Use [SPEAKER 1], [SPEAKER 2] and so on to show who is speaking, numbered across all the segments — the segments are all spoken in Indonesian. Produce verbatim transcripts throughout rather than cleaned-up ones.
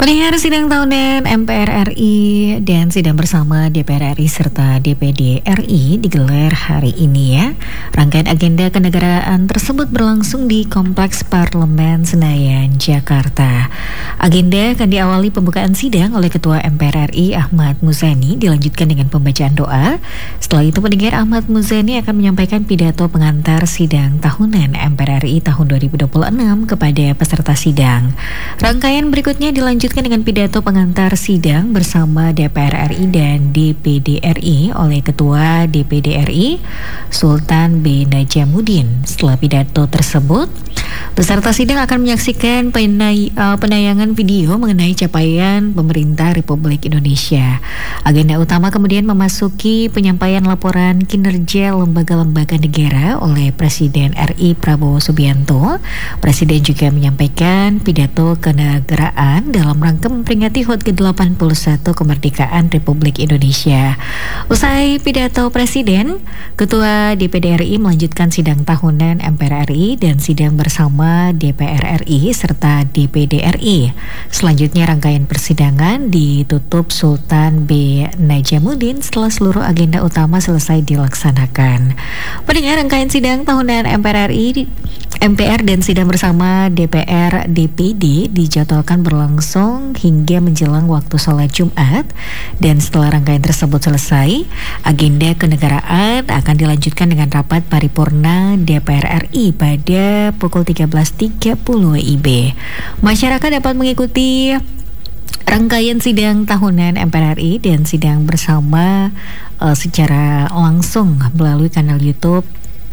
[SPEAKER 1] Pendengar sidang tahunan M P R R I dan sidang bersama D P R R I serta D P D R I digelar hari ini ya. Rangkaian agenda kenegaraan tersebut berlangsung di Kompleks Parlemen Senayan, Jakarta. Agenda akan diawali pembukaan sidang oleh Ketua M P R R I Ahmad Muzani, dilanjutkan dengan pembacaan doa. Setelah itu pendengar, Ahmad Muzani akan menyampaikan pidato pengantar sidang tahunan M P R R I tahun dua ribu dua puluh enam kepada peserta sidang. Rangkaian berikutnya dilanjutkan dengan pidato pengantar sidang bersama D P R R I dan D P D R I oleh Ketua D P D R I Sultan B. Najamuddin. Setelah pidato tersebut, peserta sidang akan menyaksikan penay- uh, penayangan video mengenai capaian pemerintah Republik Indonesia. Agenda utama kemudian memasuki penyampaian laporan kinerja lembaga-lembaga negara oleh Presiden R I Prabowo Subianto. Presiden juga menyampaikan pidato kenegaraan dalam rangka memperingati H U T ke delapan puluh satu kemerdekaan Republik Indonesia. Usai pidato Presiden, Ketua D P D R I melanjutkan sidang tahunan M P R R I dan sidang bersama D P R R I serta D P D R I. Selanjutnya rangkaian persidangan ditutup Sultan B. Najamuddin setelah seluruh agenda utama selesai dilaksanakan. Pendengar, rangkaian sidang tahunan M P R R I, M P R dan sidang bersama D P R D P D dijadwalkan berlangsung hingga menjelang waktu sholat Jumat, dan setelah rangkaian tersebut selesai, agenda kenegaraan akan dilanjutkan dengan rapat paripurna D P R R I pada pukul tiga belas tiga puluh W I B. Masyarakat dapat mengikuti rangkaian sidang tahunan M P R R I dan sidang bersama uh, secara langsung melalui kanal YouTube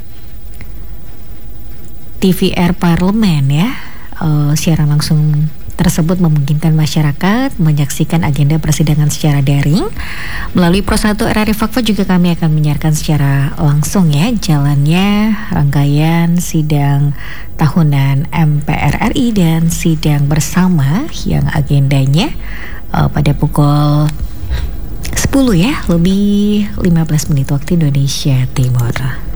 [SPEAKER 1] T V R Parlemen ya. Uh, siaran langsung tersebut memungkinkan masyarakat menyaksikan agenda persidangan secara daring. Melalui Pro satu R R I Fakfa juga kami akan menyiarkan secara langsung ya jalannya rangkaian sidang tahunan M P R R I dan sidang bersama yang agendanya uh, pada pukul sepuluh ya, lebih lima belas menit waktu Indonesia Timur.